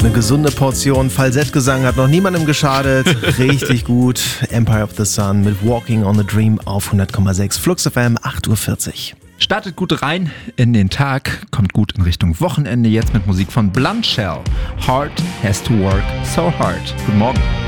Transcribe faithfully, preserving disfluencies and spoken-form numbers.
Eine gesunde Portion Falsettgesang hat noch niemandem geschadet. Richtig gut. Empire of the Sun mit Walking on the Dream auf hundert Komma sechs. Flux F M, acht Uhr vierzig. Startet gut rein in den Tag, kommt gut in Richtung Wochenende. Jetzt mit Musik von Blunt Shell. Heart has to work so hard. Guten Morgen.